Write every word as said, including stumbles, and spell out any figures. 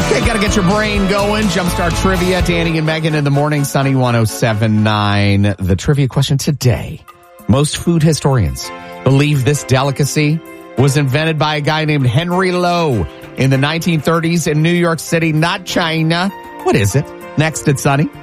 Okay, got to get your brain going. Jumpstart Trivia. Danny and Megan in the morning. Sunny one oh seven point nine. The trivia question today. Most food historians believe this delicacy was invented by a guy named Henry Lowe in the nineteen thirties in New York City, not China. What is it? Next at Sunny.